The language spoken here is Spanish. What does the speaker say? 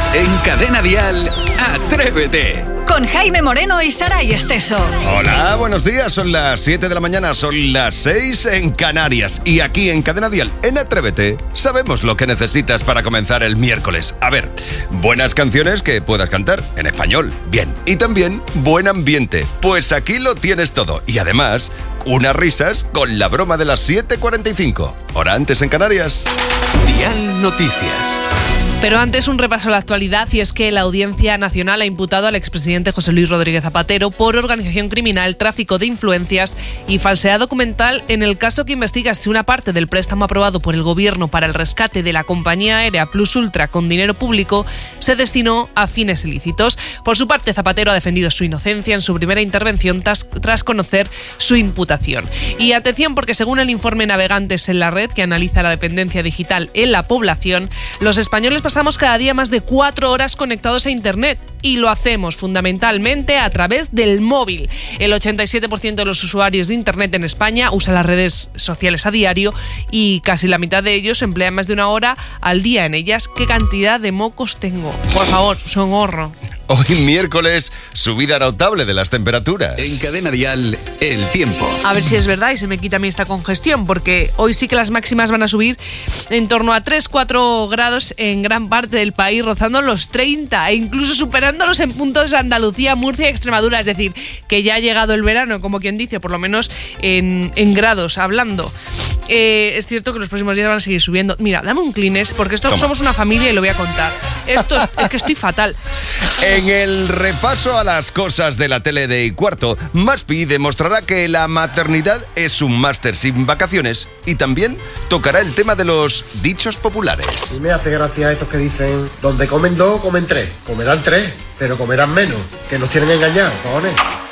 En Cadena Dial, Atrévete. Con Jaime Moreno y Saray Esteso. Hola, buenos días. Son las 7 de la mañana, son las 6 en Canarias. Y aquí en Cadena Dial, en Atrévete, sabemos lo que necesitas para comenzar el miércoles. A ver, buenas canciones que puedas cantar en español, bien. Y también buen ambiente, pues aquí lo tienes todo. Y además, unas risas con la broma de las 7:45. Hora antes en Canarias. Dial Noticias. Pero antes un repaso a la actualidad, y es que la Audiencia Nacional ha imputado al expresidente José Luis Rodríguez Zapatero por organización criminal, tráfico de influencias y falsedad documental en el caso que investiga si una parte del préstamo aprobado por el Gobierno para el rescate de la compañía aérea Plus Ultra con dinero público se destinó a fines ilícitos. Por su parte, Zapatero ha defendido su inocencia en su primera intervención tras conocer su imputación. Y atención, porque según el informe Navegantes en la Red, que analiza la dependencia digital en la población, los españoles pasamos cada día más de 4 horas conectados a Internet, y lo hacemos fundamentalmente a través del móvil. El 87% de los usuarios de Internet en España usa las redes sociales a diario y casi la mitad de ellos emplean más de 1 hora al día en ellas. ¿Qué cantidad de mocos tengo? Por favor, socorro. Hoy miércoles, subida notable de las temperaturas. En Cadena Dial, el tiempo. A ver si es verdad y se me quita a mí esta congestión, porque hoy sí que las máximas van a subir en torno a 3-4 grados en gran parte del país, rozando los 30 e incluso superándolos en puntos de Andalucía, Murcia y Extremadura. Es decir, que ya ha llegado el verano, como quien dice, por lo menos en grados hablando. Es cierto que los próximos días van a seguir subiendo. Mira, dame un Kleenex, porque somos una familia y lo voy a contar. Esto es que estoy fatal. En el repaso a las cosas de la tele de cuarto, Maspi demostrará que la maternidad es un máster sin vacaciones y también tocará el tema de los dichos populares. Y me hace gracia esos que dicen, donde comen 2, comen 3. Comerán 3, pero comerán menos, que nos tienen engañados, cojones.